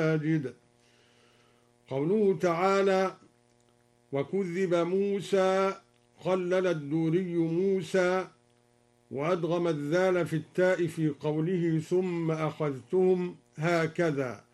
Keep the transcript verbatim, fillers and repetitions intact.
المساجد. قوله تعالى: وكذب موسى، خلل الدوري موسى، وأدغم الذال في التاء في قوله ثم أخذتهم هكذا.